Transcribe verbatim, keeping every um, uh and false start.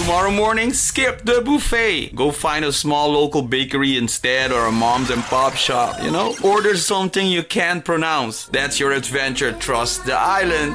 Tomorrow morning, skip the buffet. Go find a small local bakery instead or a mom's and pop shop, you know? Order something you can't pronounce. That's your adventure. Trust the island.